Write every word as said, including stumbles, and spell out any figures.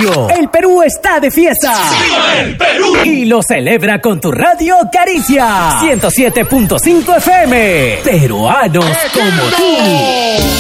aniversario. El Perú está de fiesta. ¡Viva el Perú! Y lo celebra con tu radio Caricia ciento siete punto cinco F M. Peruanos como tú.